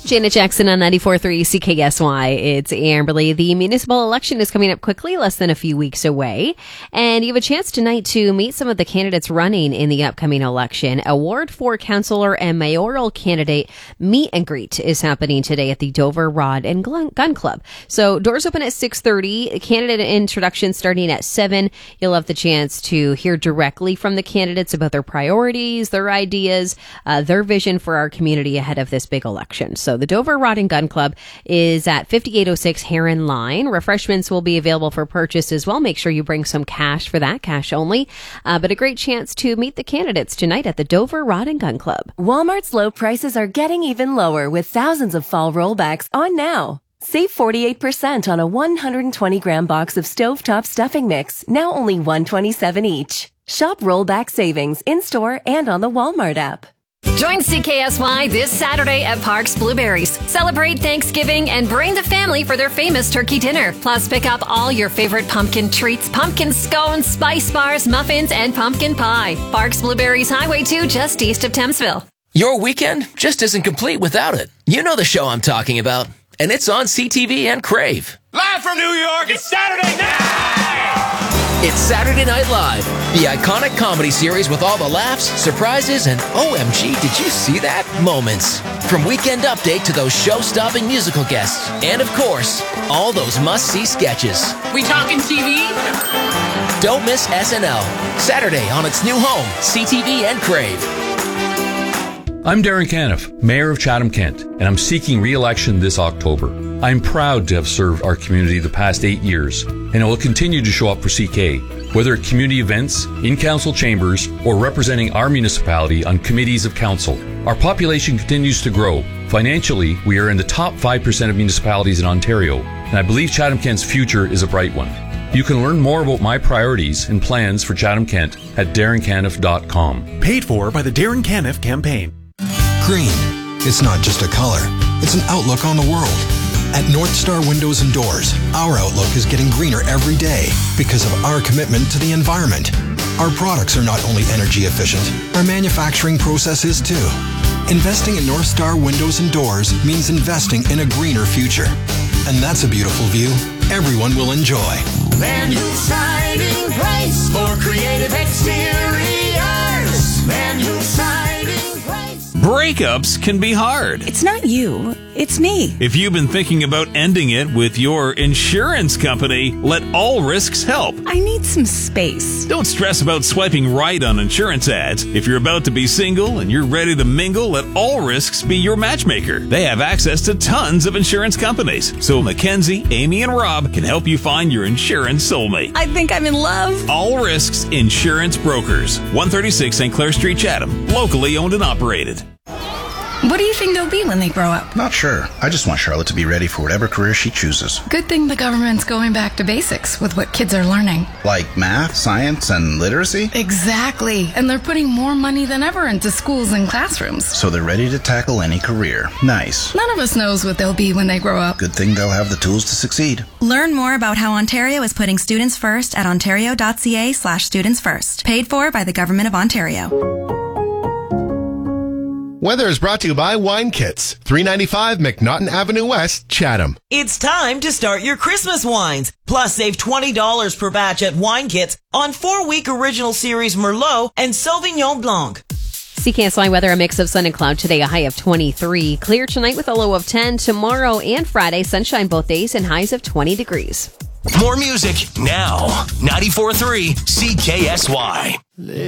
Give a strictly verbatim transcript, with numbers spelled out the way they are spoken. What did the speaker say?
Janet Jackson on ninety-four point three C K S Y. It's Amberly. The municipal election is coming up quickly, less than a few weeks away. And you have a chance tonight to meet some of the candidates running in the upcoming election. A Ward four councillor and mayoral candidate meet and greet is happening today at the Dover Rod and Gun Club. So doors open at six thirty. Candidate introduction starting at seven. You'll have the chance to hear directly from the candidates about their priorities, their ideas, uh, their vision for our community ahead of this big election. So the Dover Rod and Gun Club is at fifty-eight oh six Heron Line. Refreshments will be available for purchase as well. Make sure you bring some cash for that, cash only. Uh, but a great chance to meet the candidates tonight at the Dover Rod and Gun Club. Walmart's low prices are getting even lower with thousands of fall rollbacks on now. Save forty-eight percent on a one hundred twenty gram box of stovetop stuffing mix, now only one dollar and twenty-seven cents each. Shop rollback savings in-store and on the Walmart app. Join C K S Y this Saturday at Parks Blueberries. Celebrate Thanksgiving and bring the family for their famous turkey dinner. Plus, pick up all your favorite pumpkin treats, pumpkin scones, spice bars, muffins, and pumpkin pie. Parks Blueberries, Highway two, just east of Thamesville. Your weekend just isn't complete without it. You know the show I'm talking about. And it's on C T V and Crave. Live from New York, it's Saturday night! It's Saturday Night Live, the iconic comedy series with all the laughs, surprises, and O M G, did you see that? Moments. From Weekend Update to those show-stopping musical guests. And of course, all those must-see sketches. We talking T V? Don't miss S N L. Saturday on its new home, C T V and Crave. I'm Darren Caniff, Mayor of Chatham-Kent, and I'm seeking re-election this October. I'm proud to have served our community the past eight years, and I will continue to show up for C K, whether at community events, in council chambers, or representing our municipality on committees of council. Our population continues to grow. Financially, we are in the top five percent of municipalities in Ontario, and I believe Chatham-Kent's future is a bright one. You can learn more about my priorities and plans for Chatham-Kent at darren caniff dot com. Paid for by the Darren Caniff Campaign. Green. It's not just a color. It's an outlook on the world. At North Star Windows and Doors, our outlook is getting greener every day because of our commitment to the environment. Our products are not only energy efficient, our manufacturing process is too. Investing in North Star Windows and Doors means investing in a greener future. And that's a beautiful view everyone will enjoy. Van Hool Siding Place for creative exteriors. Van Hool Siding Place. Breakups can be hard. It's not you, it's me. If you've been thinking about ending it with your insurance company, let All Risks help. I need some space. Don't stress about swiping right on insurance ads. If you're about to be single and you're ready to mingle, let All Risks be your matchmaker. They have access to tons of insurance companies. So Mackenzie, Amy, and Rob can help you find your insurance soulmate. I think I'm in love. All Risks Insurance Brokers. one thirty-six Saint Clair Street, Chatham. Locally owned and operated. What do you think they'll be when they grow up? Not sure. I just want Charlotte to be ready for whatever career she chooses. Good thing the government's going back to basics with what kids are learning. Like math, science, and literacy? Exactly. And they're putting more money than ever into schools and classrooms. So they're ready to tackle any career. Nice. None of us knows what they'll be when they grow up. Good thing they'll have the tools to succeed. Learn more about how Ontario is putting students first at ontario.ca slash students first. Paid for by the Government of Ontario. Weather is brought to you by Wine Kits, three ninety-five McNaughton Avenue West, Chatham. It's time to start your Christmas wines. Plus, save twenty dollars per batch at Wine Kits on four-week original series Merlot and Sauvignon Blanc. C K S Y weather, a mix of sun and cloud today, a high of twenty-three. Clear tonight with a low of ten. Tomorrow and Friday, sunshine both days and highs of twenty degrees. More music now. ninety-four point three C K S Y.